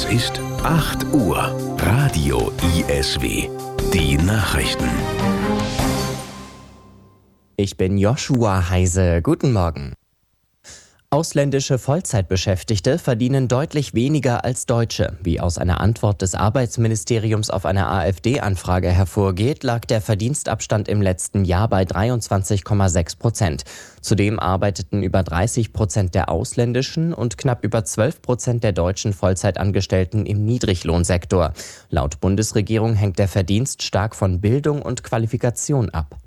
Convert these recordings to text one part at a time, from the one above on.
ist 8 Uhr. Radio ISW. Die Nachrichten. Ich bin Joshua Heise. Guten Morgen. Ausländische Vollzeitbeschäftigte verdienen deutlich weniger als Deutsche. Wie aus einer Antwort des Arbeitsministeriums auf eine AfD-Anfrage hervorgeht, lag der Verdienstabstand im letzten Jahr bei 23,6%. Zudem arbeiteten über 30% der ausländischen und knapp über 12% der deutschen Vollzeitangestellten im Niedriglohnsektor. Laut Bundesregierung hängt der Verdienst stark von Bildung und Qualifikation ab.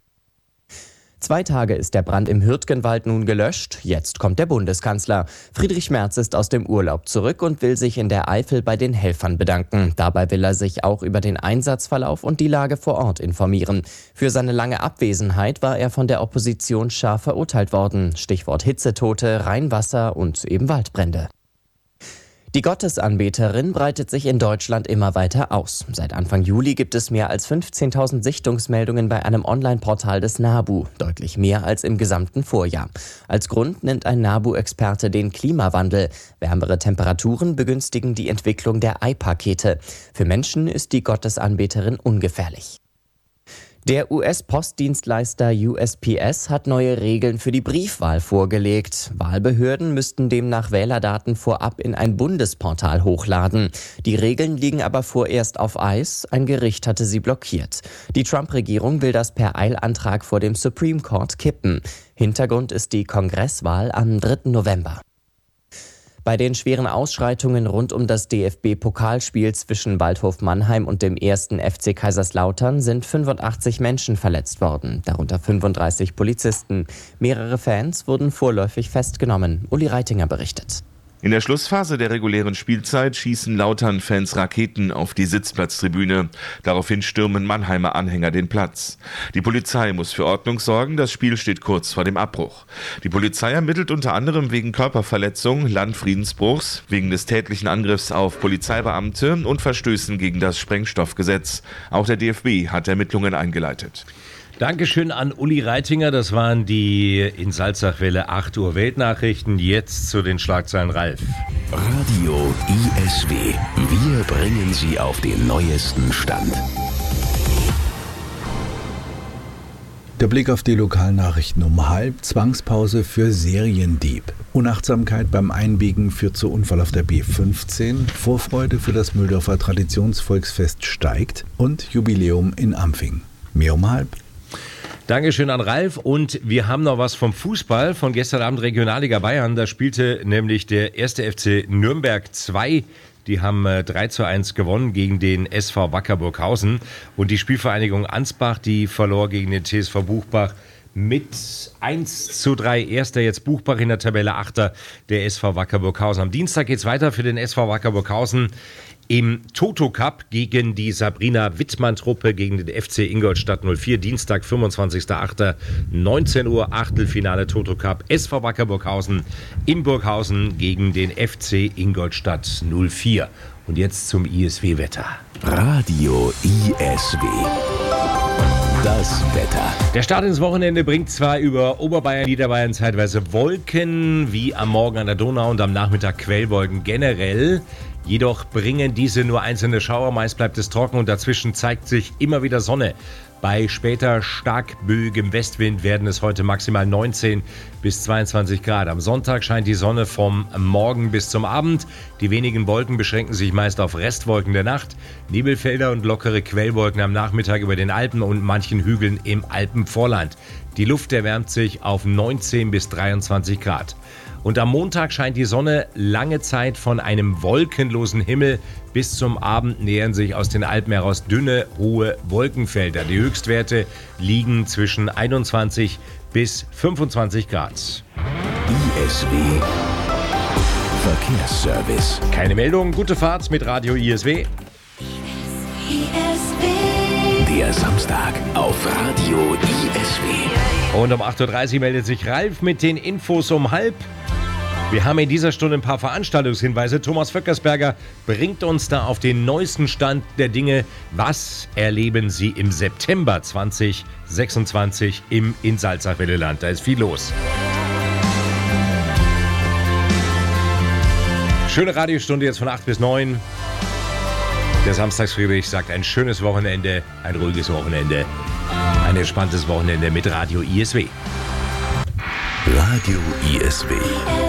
2 Tage ist der Brand im Hürtgenwald nun gelöscht. Jetzt kommt der Bundeskanzler. Friedrich Merz ist aus dem Urlaub zurück und will sich in der Eifel bei den Helfern bedanken. Dabei will er sich auch über den Einsatzverlauf und die Lage vor Ort informieren. Für seine lange Abwesenheit war er von der Opposition scharf verurteilt worden. Stichwort Hitzetote, Rheinwasser und eben Waldbrände. Die Gottesanbeterin breitet sich in Deutschland immer weiter aus. Seit Anfang Juli gibt es mehr als 15.000 Sichtungsmeldungen bei einem Online-Portal des NABU, deutlich mehr als im gesamten Vorjahr. Als Grund nennt ein NABU-Experte den Klimawandel. Wärmere Temperaturen begünstigen die Entwicklung der Ei-Pakete. Für Menschen ist die Gottesanbeterin ungefährlich. Der US-Postdienstleister USPS hat neue Regeln für die Briefwahl vorgelegt. Wahlbehörden müssten demnach Wählerdaten vorab in ein Bundesportal hochladen. Die Regeln liegen aber vorerst auf Eis. Ein Gericht hatte sie blockiert. Die Trump-Regierung will das per Eilantrag vor dem Supreme Court kippen. Hintergrund ist die Kongresswahl am 3. November. Bei den schweren Ausschreitungen rund um das DFB-Pokalspiel zwischen Waldhof Mannheim und dem 1. FC Kaiserslautern sind 85 Menschen verletzt worden, darunter 35 Polizisten. Mehrere Fans wurden vorläufig festgenommen. Uli Reitinger berichtet. In der Schlussphase der regulären Spielzeit schießen Lautern-Fans Raketen auf die Sitzplatztribüne. Daraufhin stürmen Mannheimer Anhänger den Platz. Die Polizei muss für Ordnung sorgen, das Spiel steht kurz vor dem Abbruch. Die Polizei ermittelt unter anderem wegen Körperverletzung, Landfriedensbruchs, wegen des tätlichen Angriffs auf Polizeibeamte und Verstößen gegen das Sprengstoffgesetz. Auch der DFB hat Ermittlungen eingeleitet. Dankeschön an Uli Reitinger. Das waren die in Salzachwelle 8 Uhr Weltnachrichten. Jetzt zu den Schlagzeilen, Ralf. Radio ISW. Wir bringen Sie auf den neuesten Stand. Der Blick auf die Lokalnachrichten um 12:30. Zwangspause für Seriendieb. Unachtsamkeit beim Einbiegen führt zu Unfall auf der B15. Vorfreude für das Mühldorfer Traditionsvolksfest steigt. Und Jubiläum in Ampfing. Mehr um 12:30. Dankeschön an Ralf, und wir haben noch was vom Fußball von gestern Abend, Regionalliga Bayern. Da spielte nämlich der 1. FC Nürnberg 2. Die haben 3:1 gewonnen gegen den SV Wacker Burghausen. Und die Spielvereinigung Ansbach, die verlor gegen den TSV Buchbach mit 1:3. Erster jetzt Buchbach in der Tabelle, Achter der SV Wacker Burghausen. Am Dienstag geht's weiter für den SV Wacker Burghausen im Toto Cup gegen die Sabrina Wittmann-Truppe, gegen den FC Ingolstadt 04. Dienstag, 25.08. 19 Uhr, Achtelfinale Toto Cup. SV Wacker Burghausen in Burghausen gegen den FC Ingolstadt 04. Und jetzt zum ISW-Wetter. Radio ISW. Das Wetter. Der Start ins Wochenende bringt zwar über Oberbayern, Niederbayern zeitweise Wolken, wie am Morgen an der Donau, und am Nachmittag Quellwolken generell. Jedoch bringen diese nur einzelne Schauer, meist bleibt es trocken und dazwischen zeigt sich immer wieder Sonne. Bei später stark böigem Westwind werden es heute maximal 19 bis 22 Grad. Am Sonntag scheint die Sonne vom Morgen bis zum Abend. Die wenigen Wolken beschränken sich meist auf Restwolken der Nacht. Nebelfelder und lockere Quellwolken am Nachmittag über den Alpen und manchen Hügeln im Alpenvorland. Die Luft erwärmt sich auf 19 bis 23 Grad. Und am Montag scheint die Sonne lange Zeit von einem wolkenlosen Himmel. Bis zum Abend nähern sich aus den Alpen heraus dünne, hohe Wolkenfelder. Die Höchstwerte liegen zwischen 21 bis 25 Grad. ISW Verkehrsservice. Keine Meldung, gute Fahrt mit Radio ISW. Der Samstag auf Radio ISW. Und um 8:30 Uhr meldet sich Ralf mit den Infos um 12:30. Wir haben in dieser Stunde ein paar Veranstaltungshinweise. Thomas Vöckersberger bringt uns da auf den neuesten Stand der Dinge. Was erleben Sie im September 2026 im Salzachwelle-Land? Da ist viel los. Schöne Radiostunde jetzt von 8 bis 9. Der Samstagsfriedrich sagt ein schönes Wochenende, ein ruhiges Wochenende, ein entspanntes Wochenende mit Radio ISW. Radio ISW.